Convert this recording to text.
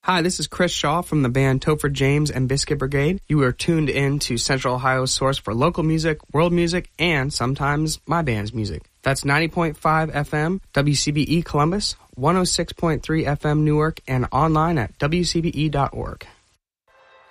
Hi, this is Chris Shaw from the band Topher James and Biscuit Brigade. You are tuned in to Central Ohio's source for local music, world music, and sometimes my band's music. That's 90.5 FM, WCBE Columbus, 106.3 FM Newark, and online at WCBE.org.